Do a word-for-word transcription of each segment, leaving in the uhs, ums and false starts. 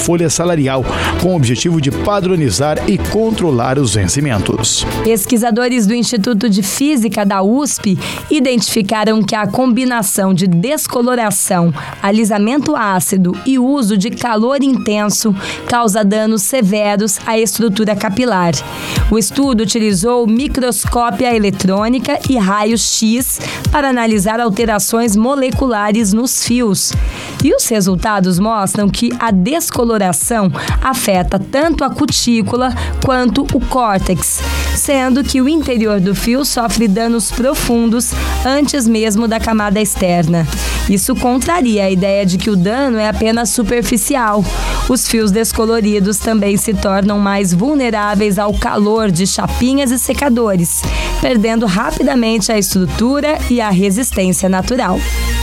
folha salarial, com o objetivo de padronizar e controlar os vencimentos. Pesquisadores do Instituto de Física da U S P identificaram que a combinação de descoloração, alisamento ácido e uso de calor intenso causa danos severos à estrutura capilar. O estudo utilizou microscópia eletrônica e raios-X para analisar alterações moleculares nos fios. E os resultados mostram que a descoloração afeta tanto a cutícula quanto o córtex, sendo que o interior do fio sofre danos profundos antes mesmo da camada externa. Isso contraria a ideia de que o dano é apenas superficial. Os fios descoloridos também se tornam mais vulneráveis ao calor de chapinhas e secadores, perdendo rapidamente a estrutura e a resistência natural.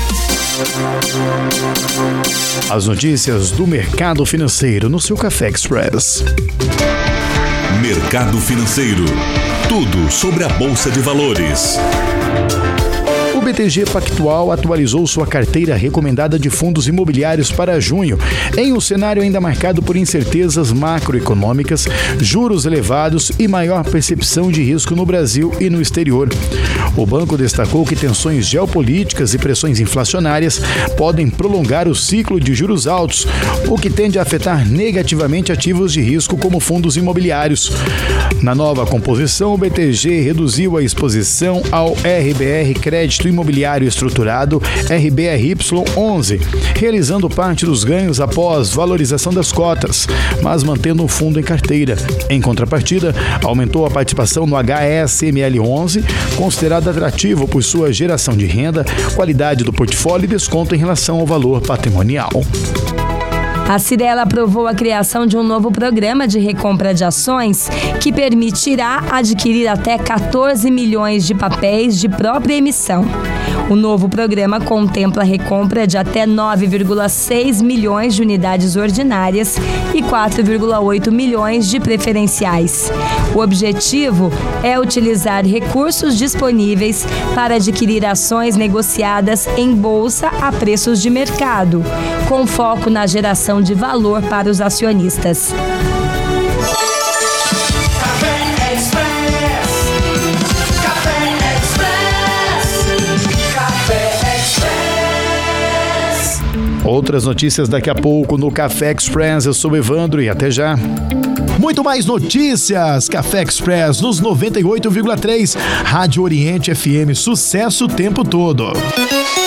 As notícias do mercado financeiro no seu Café Express. Mercado financeiro. Tudo sobre a Bolsa de Valores. O B T G Pactual atualizou sua carteira recomendada de fundos imobiliários para junho, em um cenário ainda marcado por incertezas macroeconômicas, juros elevados e maior percepção de risco no Brasil e no exterior. O banco destacou que tensões geopolíticas e pressões inflacionárias podem prolongar o ciclo de juros altos, o que tende a afetar negativamente ativos de risco como fundos imobiliários. Na nova composição, o B T G reduziu a exposição ao R B R Crédito Imobiliário Estruturado R B R Y onze, realizando parte dos ganhos após valorização das cotas, mas mantendo o fundo em carteira. Em contrapartida, aumentou a participação no H S M L onze, considerado atrativo por sua geração de renda, qualidade do portfólio e desconto em relação ao valor patrimonial. A Cyrela aprovou a criação de um novo programa de recompra de ações que permitirá adquirir até quatorze milhões de papéis de própria emissão. O novo programa contempla a recompra de até nove vírgula seis milhões de unidades ordinárias e quatro vírgula oito milhões de preferenciais. O objetivo é utilizar recursos disponíveis para adquirir ações negociadas em bolsa a preços de mercado, com foco na geração de valor para os acionistas. Outras notícias daqui a pouco no Café Express. Eu sou Evandro e até já. Muito mais notícias. Café Express nos noventa e oito vírgula três. Rádio Oriente F M. Sucesso o tempo todo.